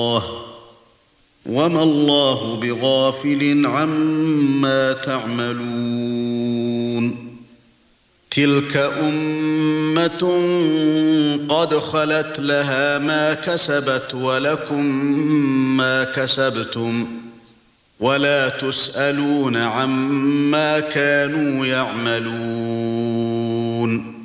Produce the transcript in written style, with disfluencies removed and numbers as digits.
وما الله بغافل عما تعملون تلك أمة قد خلت لها ما كسبت ولكم ما كسبتم ولا تسألون عما كانوا يعملون